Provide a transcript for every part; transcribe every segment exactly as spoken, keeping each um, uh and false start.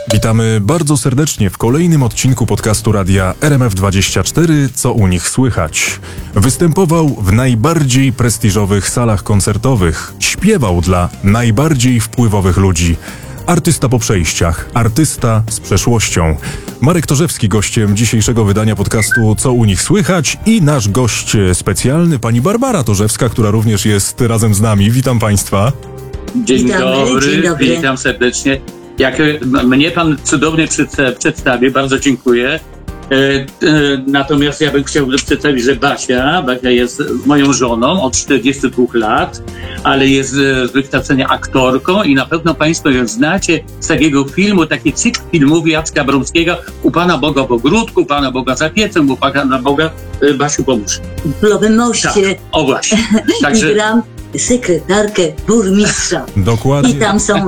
Witamy bardzo serdecznie w kolejnym odcinku podcastu radia R M F dwadzieścia cztery, co u nich słychać. Występował w najbardziej prestiżowych salach koncertowych, śpiewał dla najbardziej wpływowych ludzi. Artysta po przejściach, artysta z przeszłością. Marek Torzewski gościem dzisiejszego wydania podcastu Co u nich słychać i nasz gość specjalny, pani Barbara Torzewska, która również jest razem z nami. Witam państwa. Dzień Witamy, dobry, dzień dobry. witam serdecznie. Jak mnie pan cudownie przedstawił, bardzo dziękuję. E, e, natomiast ja bym chciał przedstawić, że Basia, Basia jest moją żoną od czterdziestu dwóch lat, ale jest z wykształcenia aktorką i na pewno państwo ją znacie z takiego filmu, taki cykl filmów Jacka Bromskiego U Pana Boga w ogródku, U Pana Boga za piecem, U Pana Boga e, Basiu pomóż. W Plowym Moście. Tak, o właśnie. Także... I gram sekretarkę burmistrza. Dokładnie. I tam są...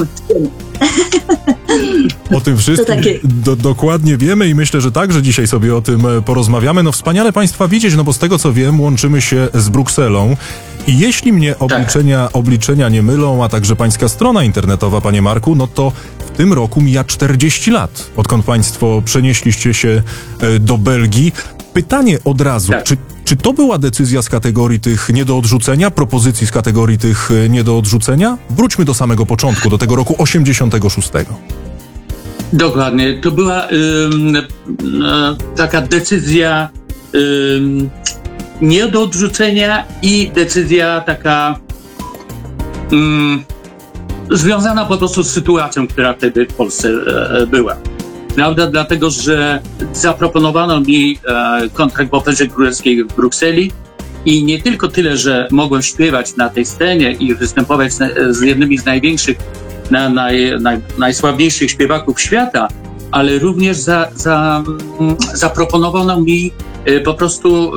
O tym wszystkim takie... do, dokładnie wiemy i myślę, że także dzisiaj sobie o tym porozmawiamy. No wspaniale państwa widzieć, no bo z tego co wiem, łączymy się z Brukselą. I jeśli mnie obliczenia, tak. obliczenia nie mylą, a także pańska strona internetowa, panie Marku, no to w tym roku mija czterdzieści lat, odkąd państwo przenieśliście się do Belgii. Pytanie od razu, tak. czy, czy to była decyzja z kategorii tych nie do odrzucenia, propozycji z kategorii tych nie do odrzucenia? Wróćmy do samego początku, do tego roku osiemdziesiątego szóstego. Dokładnie. To była ym, y, taka decyzja ym, nie do odrzucenia i decyzja taka ym, związana po prostu z sytuacją, która wtedy w Polsce y, była. Prawda? Dlatego, że zaproponowano mi e, kontrakt w Operze Królewskiej w Brukseli i nie tylko tyle, że mogłem śpiewać na tej scenie i występować z, z jednymi z największych, na, naj, naj, najsławniejszych śpiewaków świata, ale również za, za, mm, zaproponowano mi e, po prostu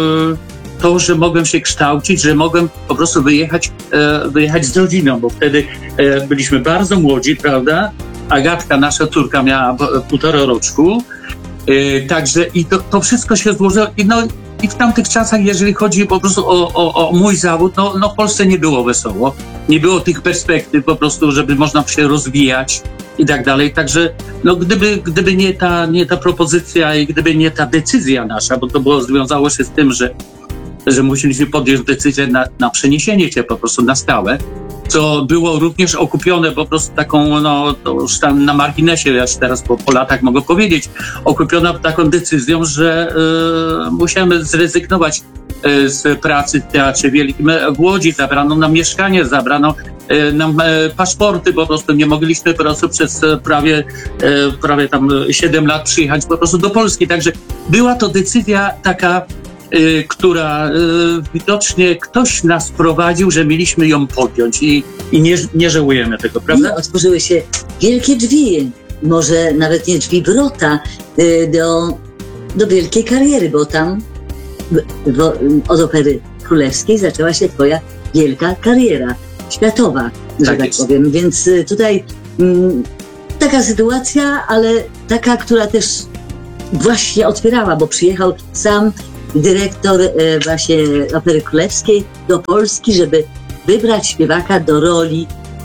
e, to, że mogłem się kształcić, że mogłem po prostu wyjechać, e, wyjechać z rodziną, bo wtedy e, byliśmy bardzo młodzi, prawda? Agatka, nasza córka, miała półtora roczku, yy, także i to, to wszystko się złożyło. I, no, I w tamtych czasach, jeżeli chodzi po prostu o, o, o mój zawód, no, no w Polsce nie było wesoło. Nie było tych perspektyw po prostu, żeby można się rozwijać i tak dalej. Także no, gdyby, gdyby nie, ta, nie ta propozycja i gdyby nie ta decyzja nasza, bo to było związało się z tym, że, że musieliśmy podjąć decyzję na, na przeniesienie się po prostu na stałe, co było również okupione po prostu taką, no to już tam na marginesie, ja teraz po, po latach mogę powiedzieć, okupiona taką decyzją, że y, musiałem zrezygnować y, z pracy w Teatrze Wielkim w Łodzi, zabrano nam mieszkanie, zabrano y, nam y, paszporty, po prostu nie mogliśmy po prostu przez prawie, y, prawie tam siedem lat przyjechać po prostu do Polski, także była to decyzja taka, Y, która y, widocznie ktoś nas prowadził, że mieliśmy ją podjąć i, i nie, nie żałujemy tego, prawda? No, otworzyły się wielkie drzwi, może nawet nie drzwi, wrota y, do, do wielkiej kariery, bo tam w, w, od Opery Królewskiej zaczęła się twoja wielka kariera światowa, że tak, tak powiem. Więc y, tutaj y, taka sytuacja, ale taka, która też właśnie otwierała, bo przyjechał sam dyrektor e, właśnie Opery Królewskiej do Polski, żeby wybrać śpiewaka do roli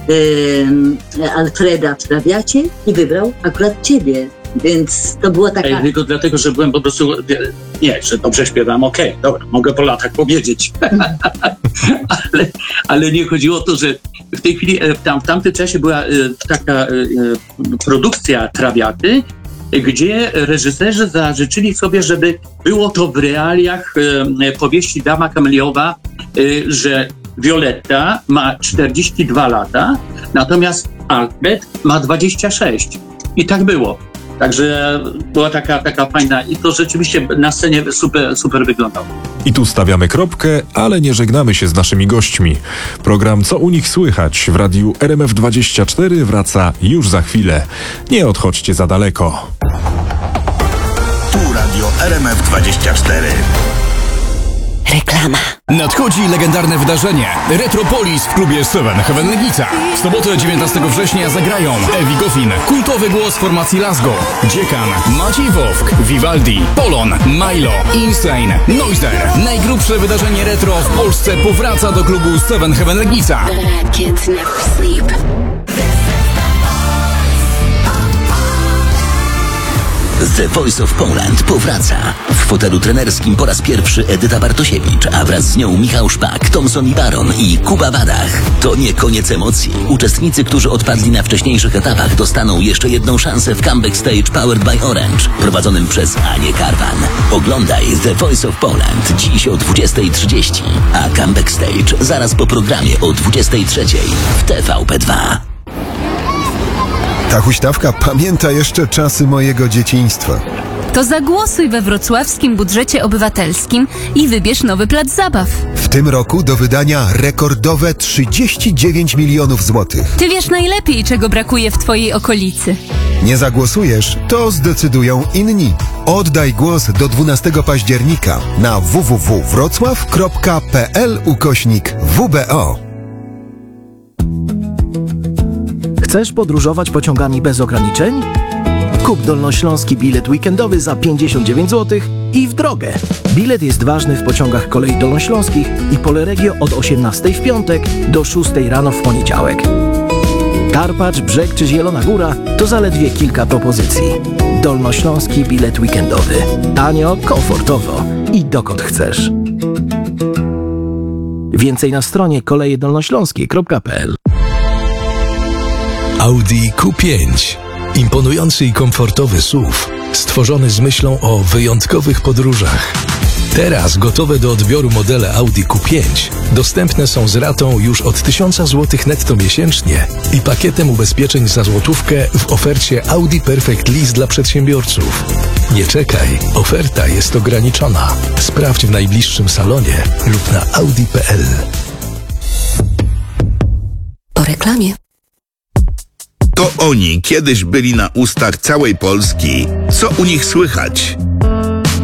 e, Alfreda w Trawiacie i wybrał akurat ciebie, więc to była taka... Ej, tylko dlatego, że byłem po prostu... Nie, że dobrze śpiewam, okej, okay, dobra, mogę po latach powiedzieć. ale, ale nie chodziło o to, że w tej chwili, tam, w tamtym czasie była taka e, produkcja Trawiaty, gdzie reżyserzy zażyczyli sobie, żeby było to w realiach e, powieści Dama Kameliowa, e, że Violetta ma czterdzieści dwa lata, natomiast Alfred ma dwadzieścia sześć. I tak było. Także była taka, taka fajna i to rzeczywiście na scenie super, super wyglądało. I tu stawiamy kropkę, ale nie żegnamy się z naszymi gośćmi. Program Co u nich słychać w radiu R M F dwadzieścia cztery wraca już za chwilę. Nie odchodźcie za daleko. Tu radio R M F dwadzieścia cztery. Reklama. Nadchodzi legendarne wydarzenie Retropolis w klubie Seven Heaven Legnica. W sobotę dziewiętnastego września zagrają Ewi Goffin, kultowy głos formacji Lasgo, Dziekan, Maciej Wowk, Vivaldi, Polon, Milo, Insane, Noiser. Najgrubsze wydarzenie retro w Polsce powraca do klubu Seven Heaven Legnica. The Voice of Poland powraca. W fotelu trenerskim po raz pierwszy Edyta Bartosiewicz, a wraz z nią Michał Szpak, Thomson i Baron i Kuba Badach. To nie koniec emocji. Uczestnicy, którzy odpadli na wcześniejszych etapach, dostaną jeszcze jedną szansę w Comeback Stage Powered by Orange, prowadzonym przez Anię Karwan. Oglądaj The Voice of Poland dziś o dwudziestej trzydzieści, a Comeback Stage zaraz po programie o dwudziestej trzeciej w T V P dwa. Ta huśtawka pamięta jeszcze czasy mojego dzieciństwa. To zagłosuj we wrocławskim budżecie obywatelskim i wybierz nowy plac zabaw. W tym roku do wydania rekordowe trzydzieści dziewięć milionów złotych. Ty wiesz najlepiej, czego brakuje w twojej okolicy. Nie zagłosujesz, to zdecydują inni. Oddaj głos do dwunastego października na w w w kropka wrocław kropka p l ukośnik w b o. Chcesz podróżować pociągami bez ograniczeń? Kup dolnośląski bilet weekendowy za pięćdziesiąt dziewięć złotych i w drogę. Bilet jest ważny w pociągach kolei dolnośląskich i Poleregio od osiemnastej w piątek do szóstej rano w poniedziałek. Karpacz, Brzeg czy Zielona Góra to zaledwie kilka propozycji. Dolnośląski bilet weekendowy. Tanio, komfortowo i dokąd chcesz. Więcej na stronie koleje dolnośląskie kropka p l. Audi Q pięć. Imponujący i komfortowy S U V, stworzony z myślą o wyjątkowych podróżach. Teraz gotowe do odbioru modele Audi Q pięć dostępne są z ratą już od tysiąc złotych netto miesięcznie i pakietem ubezpieczeń za złotówkę w ofercie Audi Perfect Lease dla przedsiębiorców. Nie czekaj, oferta jest ograniczona. Sprawdź w najbliższym salonie lub na audi kropka p l. Po reklamie. To oni kiedyś byli na ustach całej Polski. Co u nich słychać?